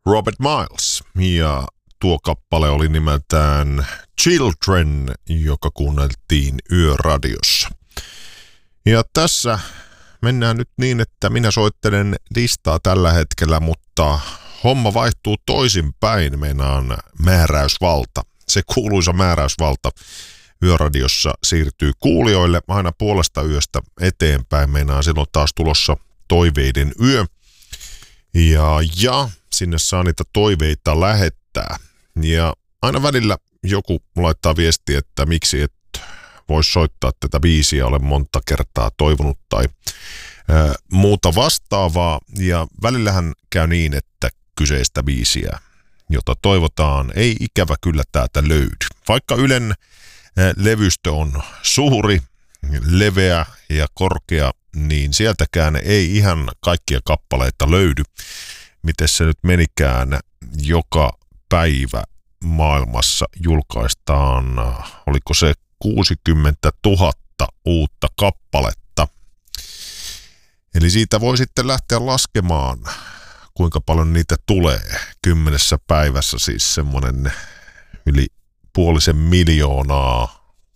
Robert Miles. Ja tuo kappale oli nimeltään Children, joka kuunneltiin Yöradiossa. Ja tässä mennään nyt niin, että minä soittelen listaa tällä hetkellä, mutta homma vaihtuu toisinpäin. Meinaan määräysvalta. Se kuuluisa määräysvalta Yöradiossa siirtyy kuulijoille aina puolesta yöstä eteenpäin. Meinaan silloin taas tulossa toiveiden yö. Ja sinne saa niitä toiveita lähettää. Ja aina välillä joku laittaa viestiä, että miksi et voisi soittaa tätä biisiä, olen monta kertaa toivonut tai muuta vastaavaa. Ja välillähän käy niin, että kyseistä biisiä, jota toivotaan, ei ikävä kyllä täältä löydy. Vaikka Ylen levystö on suuri, leveä ja korkea, niin sieltäkään ei ihan kaikkia kappaleita löydy. Miten se nyt menikään, joka päivä maailmassa julkaistaan, oliko se 60 000 uutta kappaletta. Eli siitä voi sitten lähteä laskemaan, kuinka paljon niitä tulee. 10 päivässä siis semmoinen yli 500 000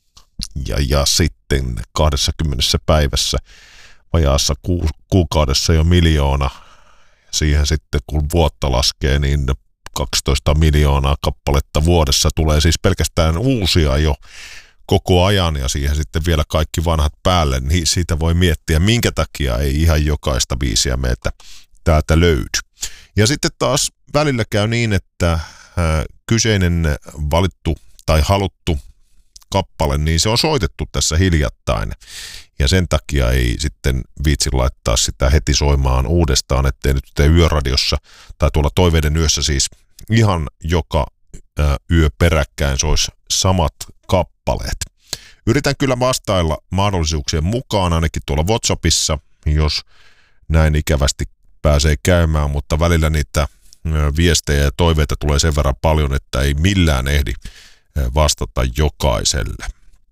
ja sitten 20 päivässä vajaassa kuukaudessa jo 1 000 000. Siihen sitten kun vuotta laskee, niin 12 miljoonaa kappaletta vuodessa tulee siis pelkästään uusia jo koko ajan ja siihen sitten vielä kaikki vanhat päälle, niin siitä voi miettiä, minkä takia ei ihan jokaista biisiä meiltä täältä löydy. Ja sitten taas välillä käy niin, että kyseinen valittu tai haluttu kappale, niin se on soitettu tässä hiljattain. Ja sen takia ei sitten viitsi laittaa sitä heti soimaan uudestaan, ettei nyt Yöradiossa tai tuolla Toiveiden yössä siis ihan joka yö peräkkäin sois samat kappaleet. Yritän kyllä vastailla mahdollisuuksien mukaan, ainakin tuolla WhatsAppissa, jos näin ikävästi pääsee käymään, mutta välillä niitä viestejä ja toiveita tulee sen verran paljon, että ei millään ehdi vastata jokaiselle.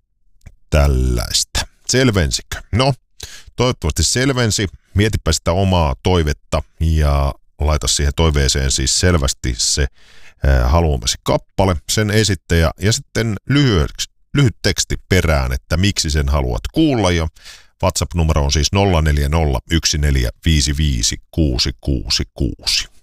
Tällaista. Selvensikö? No, toivottavasti selvensi. Mietipä sitä omaa toivetta ja laita siihen toiveeseen siis selvästi se haluamasi kappale, sen esittäjä ja sitten lyhyt teksti perään, että miksi sen haluat kuulla. Ja WhatsApp-numero on siis 0401455666.